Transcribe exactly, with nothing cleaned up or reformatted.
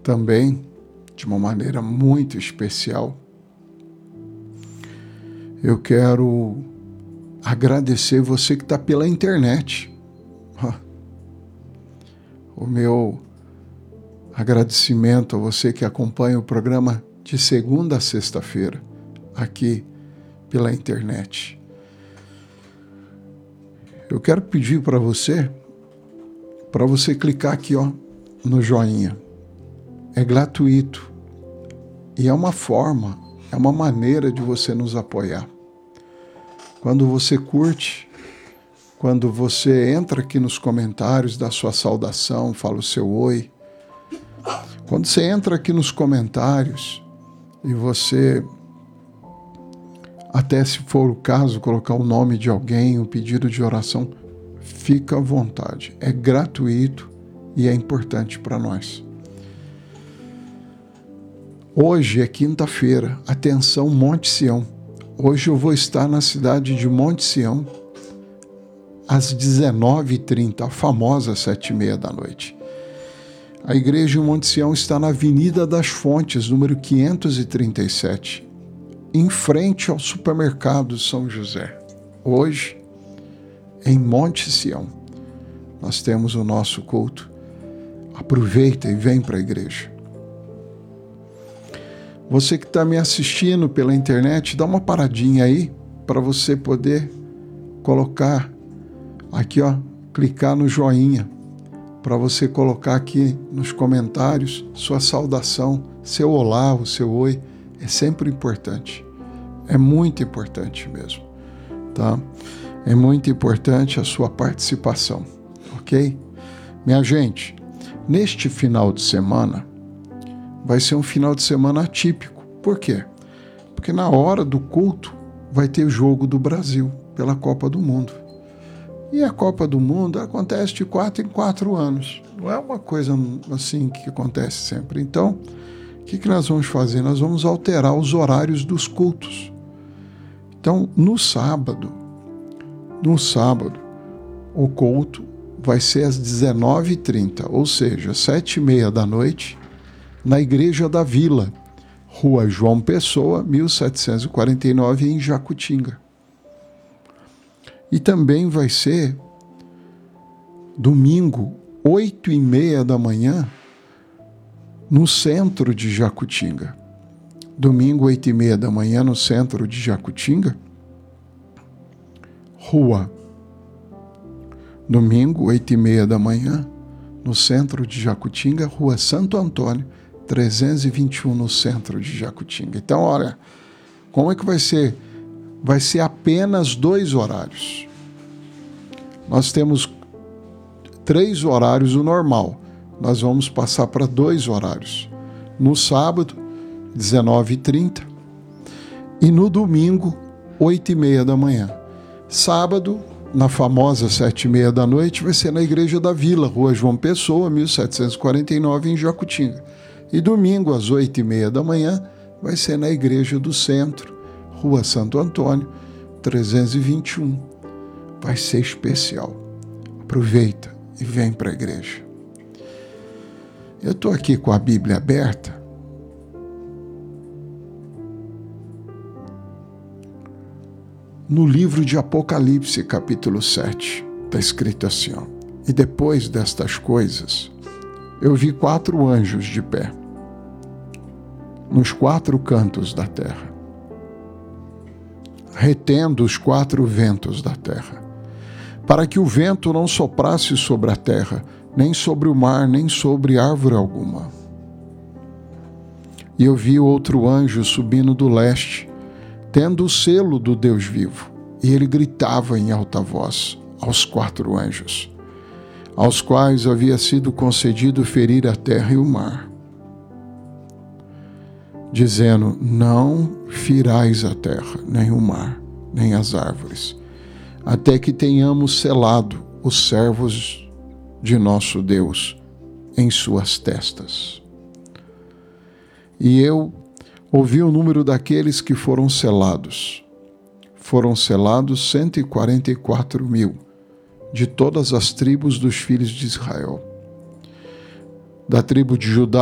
também, de uma maneira muito especial, eu quero agradecer você que está pela internet. O meu agradecimento a você que acompanha o programa de segunda a sexta-feira, aqui pela internet. Eu quero pedir para você, para você clicar aqui, ó, no joinha. É gratuito e é uma forma, é uma maneira de você nos apoiar. Quando você curte, quando você entra aqui nos comentários, dá sua saudação, fala o seu oi. Quando você entra aqui nos comentários e você, até se for o caso, colocar o nome de alguém, um pedido de oração, fica à vontade. É gratuito e é importante para nós. Hoje é quinta-feira, atenção Monte Sião. Hoje eu vou estar na cidade de Monte Sião, às dezenove e trinta, a famosa sete e meia da noite. A igreja em Monte Sião está na Avenida das Fontes, número quinhentos e trinta e sete, em frente ao supermercado São José. Hoje, em Monte Sião, nós temos o nosso culto. Aproveita e vem para a igreja. Você que está me assistindo pela internet, dá uma paradinha aí para você poder colocar aqui, ó, clicar no joinha, para você colocar aqui nos comentários sua saudação, seu olá, o seu oi. É sempre importante. É muito importante mesmo, tá? É muito importante a sua participação, ok? Minha gente, neste final de semana, vai ser um final de semana atípico. Por quê? Porque na hora do culto vai ter jogo do Brasil pela Copa do Mundo. E a Copa do Mundo acontece de quatro em quatro anos. Não é uma coisa assim que acontece sempre. Então, o que, que nós vamos fazer? Nós vamos alterar os horários dos cultos. Então, no sábado, no sábado, o culto vai ser às dezenove e trinta, ou seja, sete e meia da noite, na Igreja da Vila, Rua João Pessoa, mil setecentos e quarenta e nove, em Jacutinga. E também vai ser domingo, oito e meia da manhã, no centro de Jacutinga. Domingo, oito e meia da manhã, no centro de Jacutinga. Rua. Domingo, oito e meia da manhã, no centro de Jacutinga, Rua Santo Antônio, trezentos e vinte e um, no centro de Jacutinga. Então, olha, como é que vai ser? Vai ser apenas dois horários. Nós temos três horários, o normal. Nós vamos passar para dois horários. No sábado, dezenove e trinta, e no domingo, oito e meia da manhã. Sábado, na famosa sete e meia da noite, vai ser na Igreja da Vila, Rua João Pessoa, mil setecentos e quarenta e nove, em Jacutinga. E domingo, às oito e meia da manhã, vai ser na Igreja do Centro, Rua Santo Antônio, trezentos e vinte e um. Vai ser especial. Aproveita e vem para a igreja. Eu estou aqui com a Bíblia aberta. No livro de Apocalipse, capítulo sete, está escrito assim, ó: e depois destas coisas, eu vi quatro anjos de pé, nos quatro cantos da terra, retendo os quatro ventos da terra, para que o vento não soprasse sobre a terra, nem sobre o mar, nem sobre árvore alguma. E eu vi outro anjo subindo do leste, tendo o selo do Deus vivo, e ele gritava em alta voz aos quatro anjos, aos quais havia sido concedido ferir a terra e o mar, dizendo: não firais a terra, nem o mar, nem as árvores, até que tenhamos selado os servos de nosso Deus em suas testas. E eu ouvi o número daqueles que foram selados. Foram selados cento e quarenta e quatro mil, de todas as tribos dos filhos de Israel. Da tribo de Judá,